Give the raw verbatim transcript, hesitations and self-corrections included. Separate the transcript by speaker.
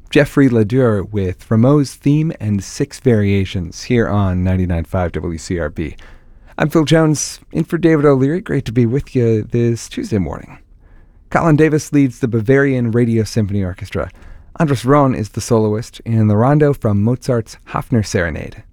Speaker 1: Jeffrey Ledur with Rameau's Theme and Six Variations here on ninety-nine point five W C R B. I'm Phil Jones, in for David O'Leary. Great to be with you this Tuesday morning. Colin Davis leads the Bavarian Radio Symphony Orchestra. Andras Rohn is the soloist in the rondo from Mozart's Hafner Serenade.